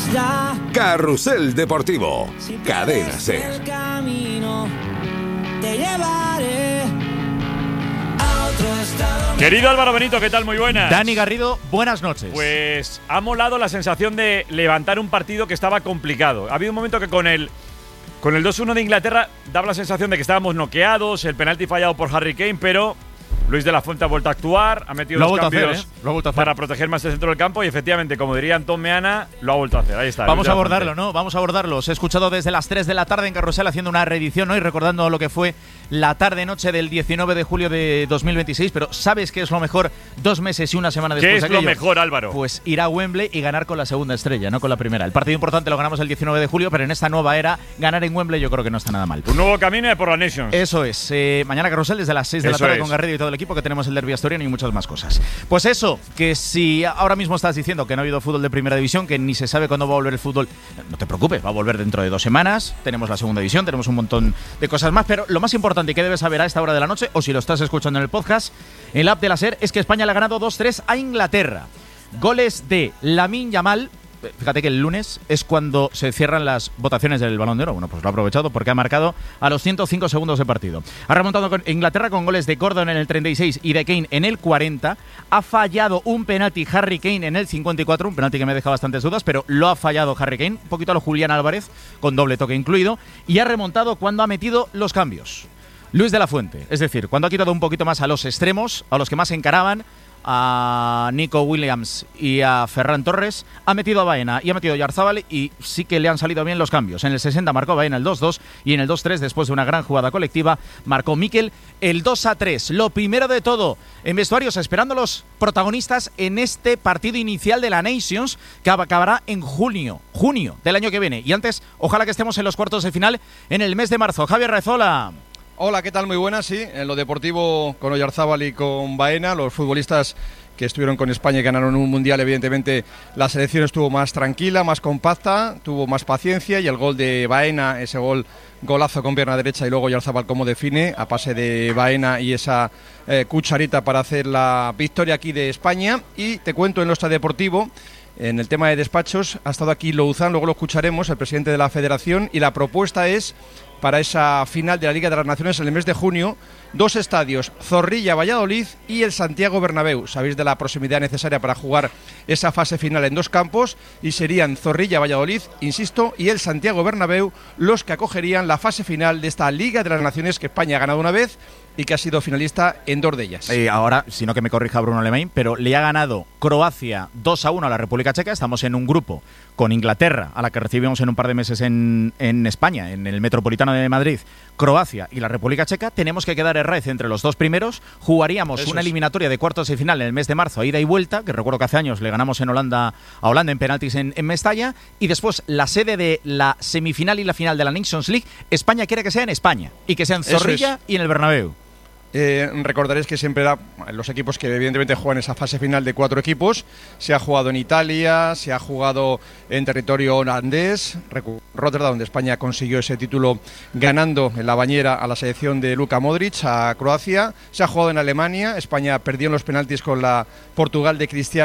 Carrusel Deportivo, Cadena SER. Querido Álvaro Benito, ¿qué tal? Muy buenas. Dani Garrido, buenas noches. Pues ha molado la sensación de levantar un partido que estaba complicado. Ha habido un momento que con el 2-1 de Inglaterra daba la sensación de que estábamos noqueados, el penalti fallado por Harry Kane, pero Luis de la Fuente ha vuelto a actuar, ha metido los cambios para proteger más el centro del campo y efectivamente, como diría Antón Meana, lo ha vuelto a hacer. Ahí está. Vamos a abordarlo, ¿no? Vamos a abordarlo. Os he escuchado desde las 3 de la tarde en Carrusel haciendo una reedición hoy, recordando lo que fue la tarde-noche del 19 de julio de 2026, pero ¿sabes qué es lo mejor 2 meses y una semana después de aquello? ¿Qué es lo mejor, Álvaro? Pues ir a Wembley y ganar con la segunda estrella, no con la primera. El partido importante lo ganamos el 19 de julio, pero en esta nueva era, ganar en Wembley yo creo que no está nada mal. Un nuevo camino por la Nations. Eso es. Mañana Carrusel desde las 6 de la tarde con Garrido y todo el equipo, que tenemos el derbi asturiano y muchas más cosas. Pues eso, que si ahora mismo estás diciendo que no ha habido fútbol de primera división, que ni se sabe cuándo va a volver el fútbol, no te preocupes, va a volver dentro de 2 semanas. Tenemos la segunda división, tenemos un montón de cosas más, pero lo más importante que debes saber a esta hora de la noche, o si lo estás escuchando en el podcast, en la app de la SER, es que España le ha ganado 2-3 a Inglaterra. Goles de Lamine Yamal. Fíjate que el lunes es cuando se cierran las votaciones del Balón de Oro. Bueno, pues lo ha aprovechado porque ha marcado a los 105 segundos de partido. Ha remontado con Inglaterra con goles de Gordon en el 36 y de Kane en el 40. Ha fallado un penalti Harry Kane en el 54, un penalti que me deja bastantes dudas, pero lo ha fallado Harry Kane, un poquito a lo Julián Álvarez, con doble toque incluido, y ha remontado cuando ha metido los cambios. Luis de la Fuente, es decir, cuando ha quitado un poquito más a los extremos, a los que más encaraban, a Nico Williams y a Ferran Torres, ha metido a Baena y ha metido a Yarzábal y sí que le han salido bien los cambios. En el 60 marcó Baena el 2-2 y en el 2-3, después de una gran jugada colectiva, marcó Mikel el 2-3. Lo primero de todo, en vestuarios esperando los protagonistas en este partido inicial de la Nations, que acabará en junio del año que viene. Y antes, ojalá que estemos en los cuartos de final en el mes de marzo. Javier Rezola. Hola, ¿qué tal? Muy buenas, sí. En lo deportivo, con Oyarzábal y con Baena, los futbolistas que estuvieron con España y ganaron un mundial, evidentemente la selección estuvo más tranquila, más compacta, tuvo más paciencia, y el gol de Baena, ese golazo con pierna derecha, y luego Oyarzábal como define, a pase de Baena y esa cucharita para hacer la victoria aquí de España. Y te cuento, en lo extradeportivo, en el tema de despachos, ha estado aquí Louzán, luego lo escucharemos, el presidente de la Federación, y la propuesta es para esa final de la Liga de las Naciones en el mes de junio, 2 estadios, Zorrilla-Valladolid y el Santiago Bernabéu. Sabéis de la proximidad necesaria para jugar esa fase final en 2 campos, y serían Zorrilla-Valladolid, insisto, y el Santiago Bernabéu los que acogerían la fase final de esta Liga de las Naciones que España ha ganado una vez y que ha sido finalista en 2 de ellas. Ahora, si no que me corrija Bruno Lemain, pero le ha ganado Croacia 2-1 a la República Checa. Estamos en un grupo con Inglaterra, a la que recibimos en un par de meses en España, en el Metropolitano de Madrid, Croacia y la República Checa. Tenemos que quedar Herraiz entre los 2 primeros. Jugaríamos una eliminatoria de cuartos de final en el mes de marzo, ida y vuelta, que recuerdo que hace años le ganamos a Holanda en penaltis en Mestalla, y después la sede de la semifinal y la final de la Nations League. España quiere que sea en España y que sea en Zorrilla y en el Bernabéu. Recordaréis que siempre los equipos que evidentemente juegan esa fase final de 4 equipos, se ha jugado en Italia, se ha jugado en territorio holandés, Rotterdam, donde España consiguió ese título ganando en la bañera a la selección de Luka Modric, a Croacia, se ha jugado en Alemania, España perdió en los penaltis con la Portugal de Cristiano